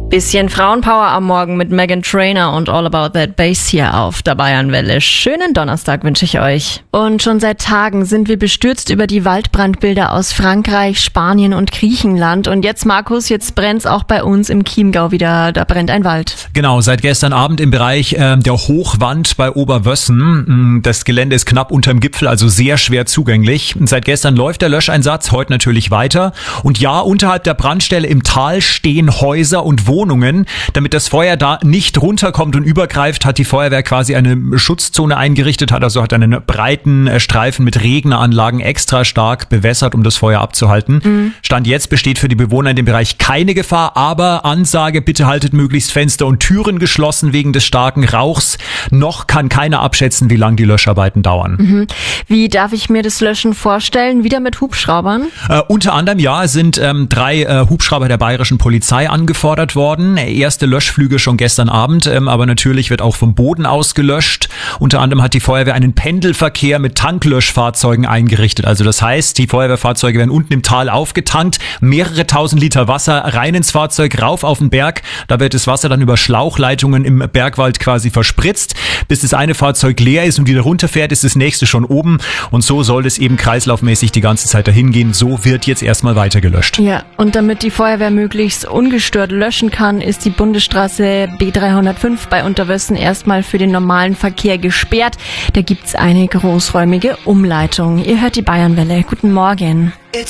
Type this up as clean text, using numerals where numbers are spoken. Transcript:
Bisschen Frauenpower am Morgen mit Meghan Trainor und All About That Bass hier auf der Bayernwelle. Schönen Donnerstag wünsche ich euch. Und schon seit Tagen sind wir bestürzt über die Waldbrandbilder aus Frankreich, Spanien und Griechenland. Und jetzt, Markus, jetzt brennt's auch bei uns im Chiemgau wieder. Da brennt ein Wald. Genau, seit gestern Abend im Bereich der Hochwand bei Oberwössen. Das Gelände ist knapp unterm Gipfel, also sehr schwer zugänglich. Seit gestern läuft der Löscheinsatz, heute natürlich weiter. Und ja, unterhalb der Brandstelle im Tal stehen Häuser und Wohnungen. Damit das Feuer da nicht runterkommt und übergreift, hat die Feuerwehr quasi eine Schutzzone eingerichtet, hat einen breiten Streifen mit Regneranlagen extra stark bewässert, um das Feuer abzuhalten. Stand jetzt besteht für die Bewohner in dem Bereich keine Gefahr, aber Ansage, bitte haltet möglichst Fenster und Türen geschlossen wegen des starken Rauchs. Noch kann keiner abschätzen, wie lang die Löscharbeiten dauern. Wie darf ich mir das Löschen vorstellen? Wieder mit Hubschraubern? Unter anderem, ja, sind 3 Hubschrauber der bayerischen Polizei angefordert worden. Erste Löschflüge schon gestern Abend, aber natürlich wird auch vom Boden aus gelöscht. Unter anderem hat die Feuerwehr einen Pendelverkehr mit Tanklöschfahrzeugen eingerichtet. Also das heißt, die Feuerwehrfahrzeuge werden unten im Tal aufgetankt, mehrere tausend Liter Wasser rein ins Fahrzeug, rauf auf den Berg. Da wird das Wasser dann über Schlauchleitungen im Bergwald quasi verspritzt. Bis das eine Fahrzeug leer ist und wieder runterfährt, ist das nächste schon oben. Und so soll es eben kreislaufmäßig die ganze Zeit dahin gehen. So wird jetzt erstmal weiter gelöscht. Ja, und damit die Feuerwehr möglichst ungestört löschen kann, ist die Bundesstraße B305 bei Unterwössen erstmal für den normalen Verkehr gesperrt. Da gibt's eine großräumige Umleitung. Ihr hört die Bayernwelle. Guten Morgen.